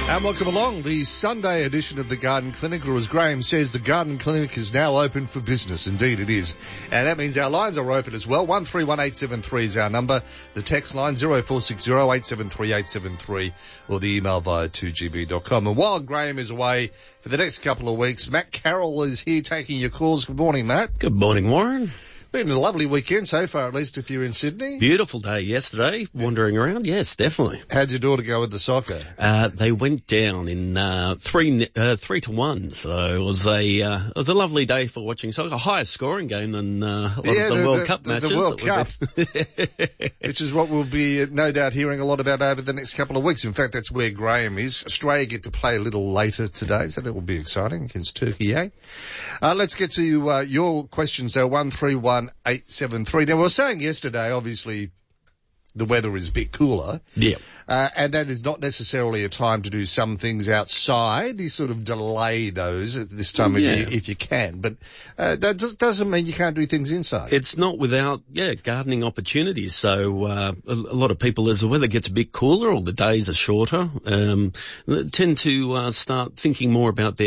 And welcome along the Sunday edition of the Garden Clinic, or as Graham says, the Garden Clinic is now open for business. Indeed it is. And that means our lines are open as well. 131873 is our number. The text line 0460 873 873, or the email via 2gb.com. And while Graham is away for the next couple of weeks, Matt Carroll is here taking your calls. Good morning, Matt. Good morning, Warren. Been a lovely weekend so far, at least if you're in Sydney. Beautiful day yesterday, wandering around. Yes, definitely. How'd your daughter go with the soccer? They went down in 3-1, so it was a lovely day for watching soccer. A higher scoring game than a lot of the World Cup matches. The World Cup, which is what we'll be no doubt hearing a lot about over the next couple of weeks. In fact, that's where Graham is. Australia get to play a little later today, so that will be exciting against Turkey, eh? Let's get to your questions, though. 131873. Now, we were saying yesterday, obviously, the weather is a bit cooler. Yeah. And that is not necessarily a time to do some things outside. You sort of delay those at this time of year if you can. But that doesn't mean you can't do things inside. It's not without, gardening opportunities. So a lot of people, as the weather gets a bit cooler or the days are shorter, tend to start thinking more about their